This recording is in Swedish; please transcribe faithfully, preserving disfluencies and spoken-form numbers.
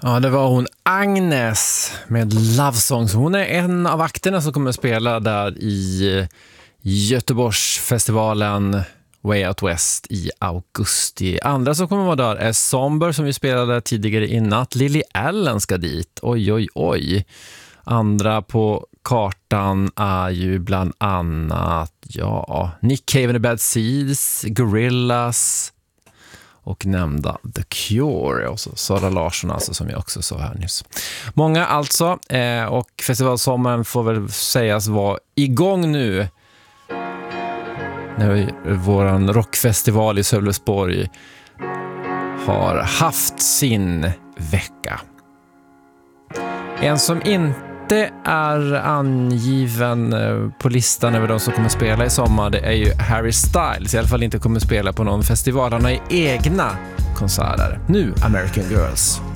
Ja, det var hon Agnes med Love Songs. Hon är en av akterna som kommer att spela där i Göteborgsfestivalen Way Out West i augusti. Andra som kommer att vara där är Somber som vi spelade tidigare i natt. Lily Allen ska dit. Oj, oj, oj. Andra på kartan är ju bland annat ja, Nick Cave and the Bad Seeds, Gorillaz och nämnda The Cure och så Sara Larsson alltså, som jag också sa här nyss. Många alltså, eh, och festivalsommaren får väl sägas vara igång nu när våran rockfestival i Sölvesborg har haft sin vecka. En som inte är angiven på listan över de som kommer spela i sommar, det är ju Harry Styles. I alla fall inte kommer spela på någon festival. Han har egna konserter. Nu American Girls.